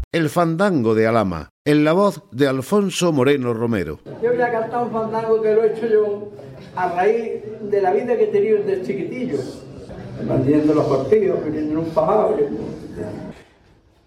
El fandango de Alhama, en la voz de Alfonso Moreno Romero. Yo voy a cantar un fandango que lo he hecho yo a raíz de la vida que he tenido desde chiquitillo, manteniendo los partidos, viviendo en un pajar.